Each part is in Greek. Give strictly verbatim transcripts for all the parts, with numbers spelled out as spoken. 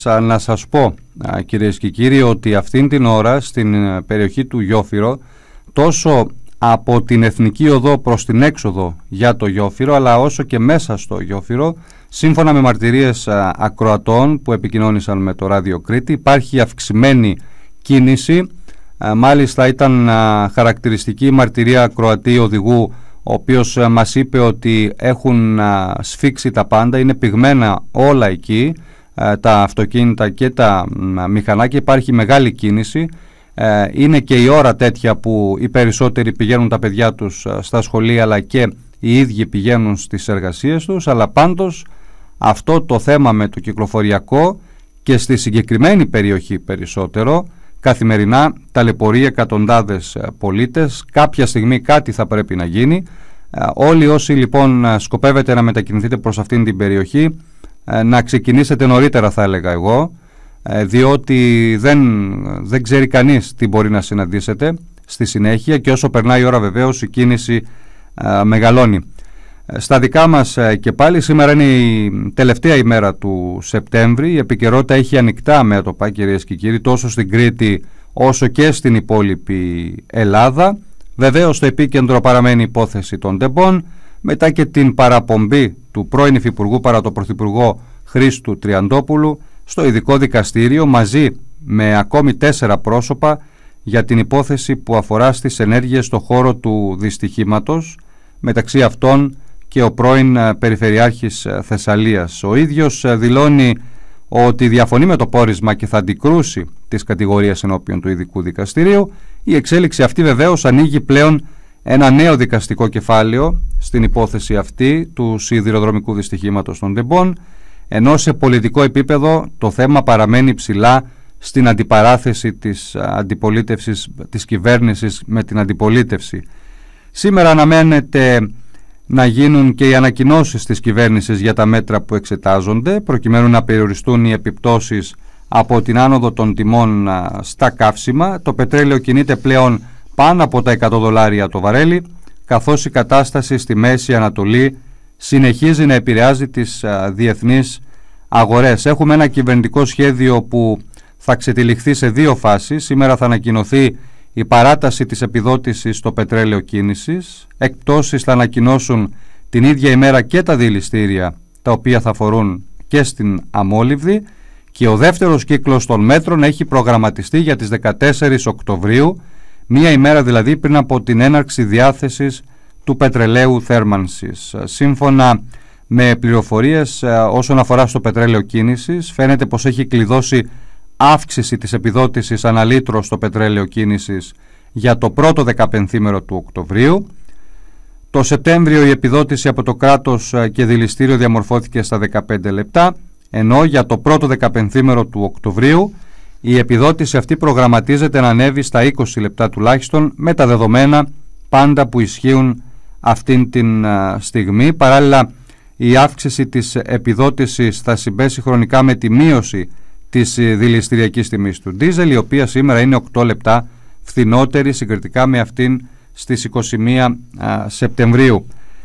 Να σας πω, κυρίες και κύριοι, ότι αυτήν την ώρα στην περιοχή του Γιόφυρο, τόσο από την Εθνική Οδό προς την έξοδο για το Γιόφυρο, αλλά όσο και μέσα στο Γιόφυρο, σύμφωνα με μαρτυρίες ακροατών που επικοινώνησαν με το Ράδιο Κρήτη, υπάρχει αυξημένη κίνηση. Μάλιστα ήταν χαρακτηριστική η μαρτυρία ακροατή οδηγού, ο οποίος μας είπε ότι έχουν σφίξει τα πάντα, είναι πυγμένα όλα εκεί, τα αυτοκίνητα και τα μηχανάκια, υπάρχει μεγάλη κίνηση. Είναι και η ώρα τέτοια που οι περισσότεροι πηγαίνουν τα παιδιά τους στα σχολεία, αλλά και οι ίδιοι πηγαίνουν στις εργασίες τους. Αλλά πάντως αυτό το θέμα με το κυκλοφοριακό και στη συγκεκριμένη περιοχή περισσότερο, καθημερινά ταλαιπωρεί εκατοντάδες πολίτες. Κάποια στιγμή κάτι θα πρέπει να γίνει. Όλοι όσοι λοιπόν σκοπεύετε να μετακινηθείτε προς αυτήν την περιοχή, να ξεκινήσετε νωρίτερα, θα έλεγα εγώ, διότι δεν, δεν ξέρει κανείς τι μπορεί να συναντήσετε στη συνέχεια, και όσο περνάει η ώρα βεβαίως η κίνηση α, μεγαλώνει. Στα δικά μας και πάλι, σήμερα είναι η τελευταία ημέρα του Σεπτέμβρη, η επικαιρότητα έχει ανοιχτά μέτωπα, κυρίες και κύριοι, τόσο στην Κρήτη όσο και στην υπόλοιπη Ελλάδα. Βεβαίως στο επίκεντρο παραμένει η υπόθεση των ντεμπών, μετά και την παραπομπή του πρώην Υφυπουργού παρά το Πρωθυπουργό Χρήστου Τριαντόπουλου στο ειδικό δικαστήριο, μαζί με ακόμη τέσσερα πρόσωπα, για την υπόθεση που αφορά στις ενέργειες στον χώρο του δυστυχήματος, μεταξύ αυτών και ο πρώην Περιφερειάρχης Θεσσαλίας. Ο ίδιος δηλώνει ότι διαφωνεί με το πόρισμα και θα αντικρούσει τις κατηγορίες ενώπιον του ειδικού δικαστηρίου. Η εξέλιξη αυτή βεβαίως ανοίγει πλέον ένα νέο δικαστικό κεφάλαιο στην υπόθεση αυτή του σιδηροδρομικού δυστυχήματος των ντεμπών, ενώ σε πολιτικό επίπεδο το θέμα παραμένει ψηλά στην αντιπαράθεση της αντιπολίτευσης, της κυβέρνησης με την αντιπολίτευση. Σήμερα αναμένεται να γίνουν και οι ανακοινώσεις της κυβέρνησης για τα μέτρα που εξετάζονται, προκειμένου να περιοριστούν οι επιπτώσεις από την άνοδο των τιμών στα καύσιμα. Το πετρέλαιο κινείται πλέον πάνω από τα εκατό δολάρια το βαρέλι, καθώς η κατάσταση στη Μέση Ανατολή συνεχίζει να επηρεάζει τις α, διεθνείς αγορές. Έχουμε ένα κυβερνητικό σχέδιο που θα ξετυλιχθεί σε δύο φάσεις. Σήμερα θα ανακοινωθεί η παράταση της επιδότησης στο πετρέλαιο κίνησης. Εκπτώσεις θα ανακοινώσουν την ίδια ημέρα και τα δηληστήρια, τα οποία θα αφορούν και στην αμόλυβδη, και ο δεύτερος κύκλος των μέτρων έχει προγραμματιστεί για τις δεκατέσσερις Οκτωβρίου, μία ημέρα δηλαδή πριν από την έναρξη διάθεσης του πετρελαίου θέρμανσης. Σύμφωνα με πληροφορίες όσον αφορά στο πετρέλαιο κίνησης, φαίνεται πως έχει κλειδώσει αύξηση της επιδότησης ανά λίτρο στο πετρέλαιο κίνησης για το πρώτο δεκαπενθήμερο του Οκτωβρίου. Το Σεπτέμβριο η επιδότηση από το κράτος και δηληστήριο διαμορφώθηκε στα δεκαπέντε λεπτά, ενώ για το πρώτο δεκαπενθήμερο του Οκτωβρίου η επιδότηση αυτή προγραμματίζεται να ανέβει στα είκοσι λεπτά τουλάχιστον, με τα δεδομένα πάντα που ισχύουν αυτήν την α, στιγμή. Παράλληλα, η αύξηση της επιδότησης θα συμπέσει χρονικά με τη μείωση της δηληστηριακής τιμής του ντίζελ, η οποία σήμερα είναι οκτώ λεπτά φθηνότερη συγκριτικά με αυτήν στις είκοσι μία α, Σεπτεμβρίου.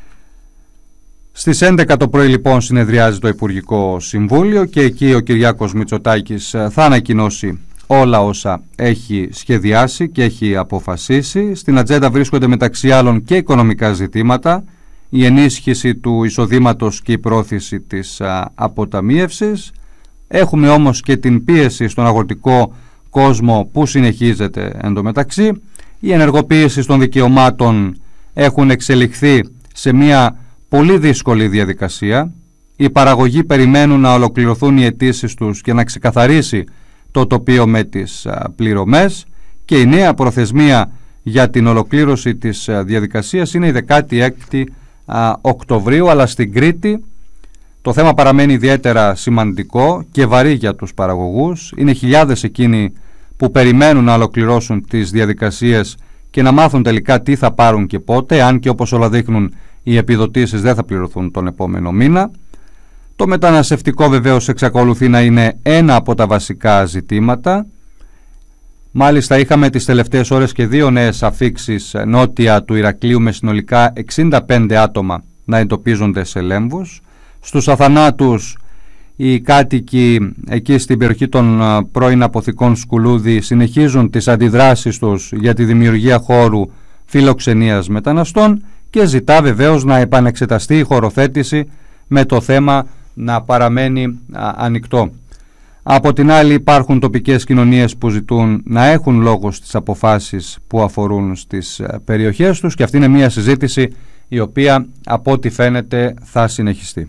Στις έντεκα το πρωί λοιπόν συνεδριάζει το Υπουργικό Συμβούλιο, και εκεί ο Κυριάκος Μητσοτάκης θα ανακοινώσει όλα όσα έχει σχεδιάσει και έχει αποφασίσει. Στην ατζέντα βρίσκονται μεταξύ άλλων και οικονομικά ζητήματα, η ενίσχυση του εισοδήματος και η πρόθεση της α, αποταμίευσης. Έχουμε όμως και την πίεση στον αγροτικό κόσμο που συνεχίζεται εντωμεταξύ. Η ενεργοποίηση των δικαιωμάτων έχουν εξελιχθεί σε μια πολύ δύσκολη διαδικασία. Οι παραγωγοί περιμένουν να ολοκληρωθούν οι αιτήσεις τους και να ξεκαθαρίσει το τοπίο με τις πληρωμές, και η νέα προθεσμία για την ολοκλήρωση της διαδικασίας είναι η δεκάτη έκτη Οκτωβρίου, αλλά στην Κρήτη το θέμα παραμένει ιδιαίτερα σημαντικό και βαρύ για τους παραγωγούς. Είναι χιλιάδες εκείνοι που περιμένουν να ολοκληρώσουν τις διαδικασίες και να μάθουν τελικά τι θα πάρουν και πότε, αν και όπως όλα δείχνουν οι επιδοτήσεις δεν θα πληρωθούν τον επόμενο μήνα. Το μεταναστευτικό βεβαίως εξακολουθεί να είναι ένα από τα βασικά ζητήματα. Μάλιστα είχαμε τις τελευταίες ώρες και δύο νέες αφίξεις νότια του Ηρακλείου, με συνολικά εξήντα πέντε άτομα να εντοπίζονται σε λέμβους. Στους αθανάτους Οι κάτοικοι εκεί στην περιοχή των πρώην αποθηκών Σκουλούδη συνεχίζουν τις αντιδράσεις τους για τη δημιουργία χώρου φιλοξενίας μεταναστών και ζητά βεβαίως να επανεξεταστεί η χωροθέτηση με το θέμα να παραμένει α, ανοιχτό. Από την άλλη υπάρχουν τοπικές κοινωνίες που ζητούν να έχουν λόγο στις αποφάσεις που αφορούν στις περιοχές τους και αυτή είναι μια συζήτηση η οποία από ό,τι φαίνεται θα συνεχιστεί.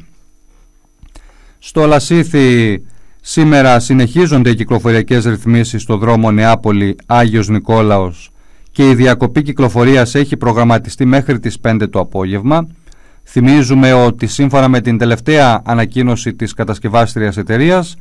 Στο Λασίθι σήμερα συνεχίζονται οι κυκλοφοριακές ρυθμίσεις στο δρόμο Νεάπολη-Άγιος Νικόλαος και η διακοπή κυκλοφορίας έχει προγραμματιστεί μέχρι τις πέντε το απόγευμα. Θυμίζουμε ότι σύμφωνα με την τελευταία ανακοίνωση της κατασκευάστριας εταιρείας,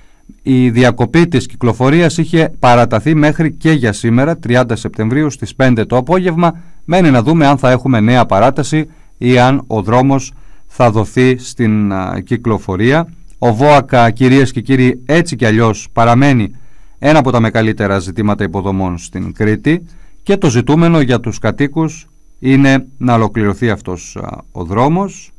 η διακοπή της κυκλοφορίας είχε παραταθεί μέχρι και για σήμερα, τριάντα Σεπτεμβρίου στις πέντε το απόγευμα. Μένει να δούμε αν θα έχουμε νέα παράταση ή αν ο δρόμος θα δοθεί στην α, κυκλοφορία. Ο ΒΟΑΚΑ, κυρίες και κύριοι, έτσι κι αλλιώς παραμένει ένα από τα μεγαλύτερα ζητήματα υποδομών στην Κρήτη και το ζητούμενο για τους κατοίκους είναι να ολοκληρωθεί αυτός α, ο δρόμος.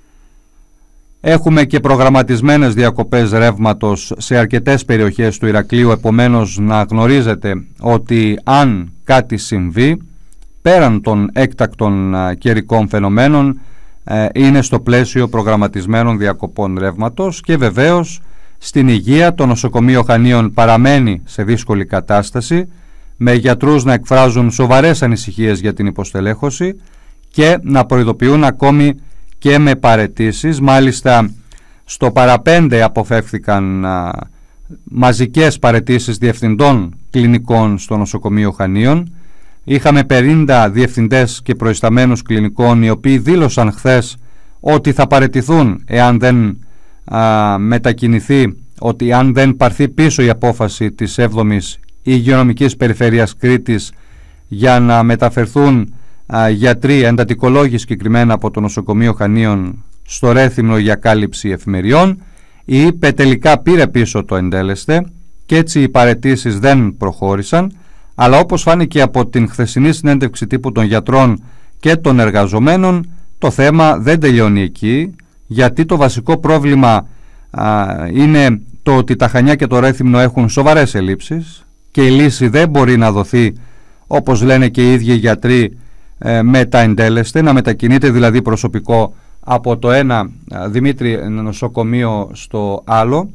Έχουμε και προγραμματισμένες διακοπές ρεύματος σε αρκετές περιοχές του Ηρακλείου, επομένως να γνωρίζετε ότι αν κάτι συμβεί, πέραν των έκτακτων α, καιρικών φαινομένων, ε, είναι στο πλαίσιο προγραμματισμένων διακοπών ρεύματος. Και βεβαίως στην υγεία το νοσοκομείο Χανίων παραμένει σε δύσκολη κατάσταση, με γιατρούς να εκφράζουν σοβαρές ανησυχίες για την υποστελέχωση και να προειδοποιούν ακόμη και με παραιτήσεις. Μάλιστα στο παραπέντε αποφεύθηκαν α, μαζικές παραιτήσεις διευθυντών κλινικών στο νοσοκομείο Χανίων. Είχαμε πενήντα διευθυντές και προϊσταμένους κλινικών οι οποίοι δήλωσαν χθες ότι θα παραιτηθούν εάν δεν α, μετακινηθεί, ότι αν δεν πάρθει πίσω η απόφαση της έβδομης Υγειονομικής Περιφέρειας Κρήτης για να μεταφερθούν α, γιατροί εντατικολόγοι συγκεκριμένα από το νοσοκομείο Χανίων στο Ρέθυμνο για κάλυψη εφημεριών. Η ΥΠΕ τελικά πήρε πίσω το εντέλεσθε και έτσι οι παραιτήσεις δεν προχώρησαν, αλλά όπως φάνηκε από την χθεσινή συνέντευξη τύπου των γιατρών και των εργαζομένων, το θέμα δεν τελειώνει εκεί, γιατί το βασικό πρόβλημα α, είναι το ότι τα Χανιά και το Ρέθυμνο έχουν σοβαρές ελλείψεις και η λύση δεν μπορεί να δοθεί, όπως λένε και οι ίδιοι γιατροί, ε, με τα εντέλεσθε, να μετακινείται δηλαδή προσωπικό από το ένα Δημήτρη νοσοκομείο στο άλλο.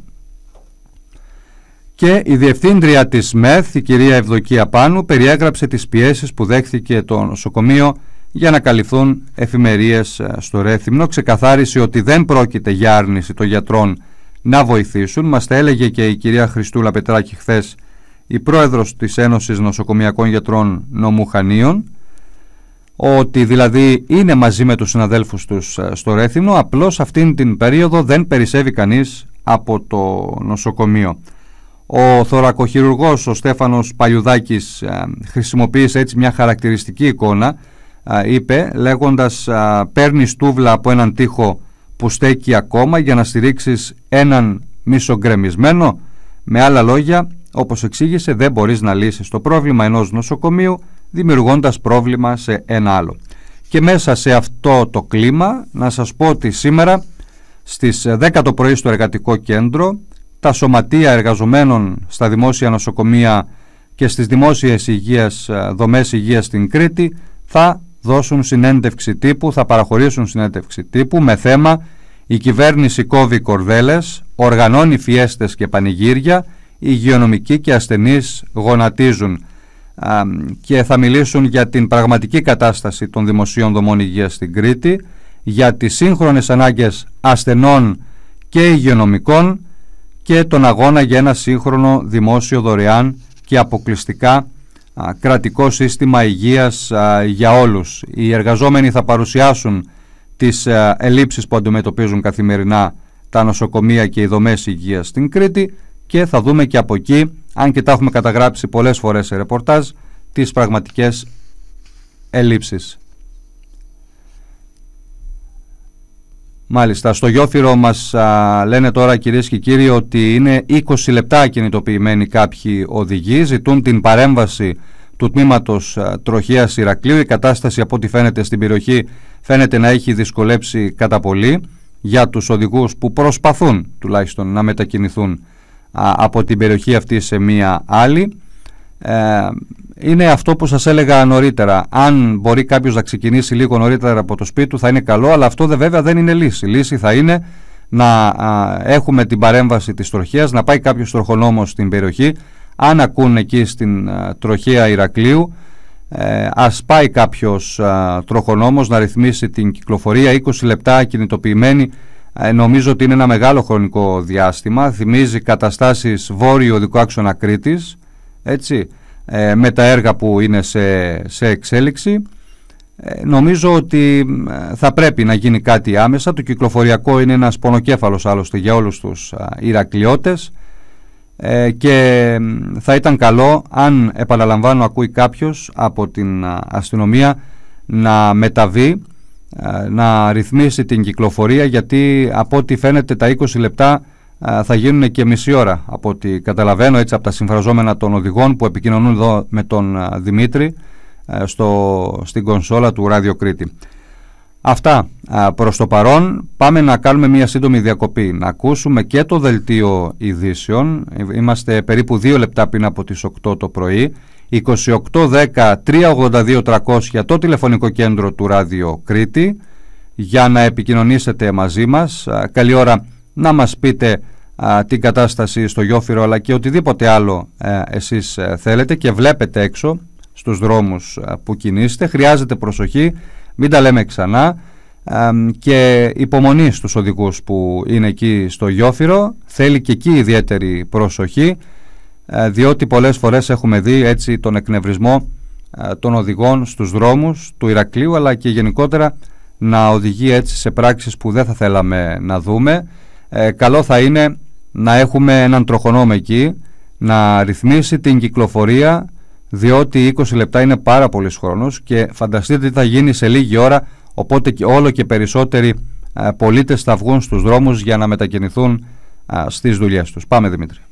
Και η διευθύντρια της ΜΕΘ, η κυρία Ευδοκία Πάνου, περιέγραψε τις πιέσεις που δέχθηκε το νοσοκομείο για να καλυφθούν εφημερίες στο Ρέθυμνο. Ξεκαθάρισε ότι δεν πρόκειται για άρνηση των γιατρών να βοηθήσουν. Μας τα έλεγε και η κυρία Χριστούλα Πετράκη χθες, η πρόεδρος της Ένωσης Νοσοκομιακών Γιατρών Νομού Χανίων, ότι δηλαδή είναι μαζί με τους συναδέλφους τους στο Ρέθυμνο, απλώς αυτήν την περίοδο δεν περισσεύει κανείς από το νοσοκομείο. Ο θωρακοχειρουργός ο Στέφανος Παλιουδάκης α, χρησιμοποίησε έτσι μια χαρακτηριστική εικόνα, α, είπε λέγοντας α, παίρνεις τούβλα από έναν τοίχο που στέκει ακόμα για να στηρίξεις έναν μισογκρεμισμένο. Με άλλα λόγια, όπως εξήγησε, δεν μπορείς να λύσεις το πρόβλημα ενός νοσοκομείου δημιουργώντας πρόβλημα σε ένα άλλο. Και μέσα σε αυτό το κλίμα να σας πω ότι σήμερα στις δέκα το πρωί στο Εργατικό Κέντρο τα σωματεία εργαζομένων στα δημόσια νοσοκομεία και στις δημόσιες υγείας, δομές υγείας στην Κρήτη θα δώσουν συνέντευξη τύπου, θα παραχωρήσουν συνέντευξη τύπου με θέμα «Η κυβέρνηση κόβει κορδέλες, οργανώνει φιέστες και πανηγύρια, οι υγειονομικοί και ασθενείς γονατίζουν». Α, και θα μιλήσουν για την πραγματική κατάσταση των δημοσίων δομών υγείας στην Κρήτη, για τις σύγχρονες ανάγκες ασθενών και υγειονομικών και τον αγώνα για ένα σύγχρονο δημόσιο δωρεάν και αποκλειστικά α, κρατικό σύστημα υγείας α, για όλους. Οι εργαζόμενοι θα παρουσιάσουν τις α, ελλείψεις που αντιμετωπίζουν καθημερινά τα νοσοκομεία και οι δομές υγείας στην Κρήτη και θα δούμε και από εκεί, αν και τα έχουμε καταγράψει πολλές φορές σε ρεπορτάζ, τις πραγματικές ελλείψεις. Μάλιστα, στο Γιόφυρο μας α, λένε τώρα κυρίες και κύριοι ότι είναι είκοσι λεπτά κινητοποιημένοι κάποιοι οδηγοί, ζητούν την παρέμβαση του τμήματος α, τροχέας Ηρακλείου. Η κατάσταση από ό,τι φαίνεται στην περιοχή φαίνεται να έχει δυσκολέψει κατά πολύ. για τους οδηγούς που προσπαθούν τουλάχιστον να μετακινηθούν α, από την περιοχή αυτή σε μία άλλη. Ε, είναι αυτό που σας έλεγα νωρίτερα. Αν μπορεί κάποιος να ξεκινήσει λίγο νωρίτερα από το σπίτι του θα είναι καλό, αλλά αυτό δε, βέβαια δεν είναι λύση. Λύση θα είναι να α, έχουμε την παρέμβαση της τροχέας, να πάει κάποιος τροχονόμος στην περιοχή. Αν ακούν εκεί στην α, τροχέα Ηρακλείου, ε, ας πάει κάποιος α, τροχονόμος να ρυθμίσει την κυκλοφορία. Είκοσι λεπτά κινητοποιημένη, ε, νομίζω ότι είναι ένα μεγάλο χρονικό διάστημα. Θυμίζει καταστάσεις βόρειο οδικό άξονα Κρήτης, έτσι, ε, με τα έργα που είναι σε, σε εξέλιξη. ε, νομίζω ότι θα πρέπει να γίνει κάτι άμεσα. Το κυκλοφοριακό είναι ένας πονοκέφαλος άλλωστε για όλους τους α, Ηρακλειώτες, ε, και θα ήταν καλό αν, επαναλαμβάνω, ακούει κάποιος από την α, αστυνομία να μεταβεί, α, να ρυθμίσει την κυκλοφορία, γιατί από ό,τι φαίνεται τα είκοσι λεπτά θα γίνουν και μισή ώρα, από ό,τι καταλαβαίνω, έτσι, από τα συμφραζόμενα των οδηγών που επικοινωνούν εδώ με τον Δημήτρη στο, στην κονσόλα του Ράδιο Κρήτη. Αυτά προς το παρόν. Πάμε να κάνουμε μια σύντομη διακοπή, να ακούσουμε και το δελτίο ειδήσεων. Είμαστε περίπου δύο λεπτά πριν από τις οκτώ το πρωί. είκοσι οκτώ δέκα τριακόσια ογδόντα δύο τριακόσια το τηλεφωνικό κέντρο του Ράδιο Κρήτη για να επικοινωνήσετε μαζί μας. Καλή ώρα να μας πείτε α, την κατάσταση στο Γιόφυρο, αλλά και οτιδήποτε άλλο α, εσείς α, θέλετε και βλέπετε έξω στους δρόμους α, που κινείστε. Χρειάζεται προσοχή, μην τα λέμε ξανά, α, και υπομονή στους οδηγούς που είναι εκεί στο Γιόφυρο. Θέλει και εκεί ιδιαίτερη προσοχή, α, διότι πολλές φορές έχουμε δει έτσι τον εκνευρισμό α, των οδηγών στους δρόμους του Ηρακλείου, αλλά και γενικότερα να οδηγεί έτσι σε πράξεις που δεν θα θέλαμε να δούμε. Ε, καλό θα είναι να έχουμε έναν τροχονόμο εκεί να ρυθμίσει την κυκλοφορία, διότι είκοσι λεπτά είναι πάρα πολύς χρόνος και φανταστείτε τι θα γίνει σε λίγη ώρα, οπότε και όλο και περισσότεροι ε, πολίτες θα βγουν στους δρόμους για να μετακινηθούν ε, στις δουλειές τους. Πάμε, Δημήτρη.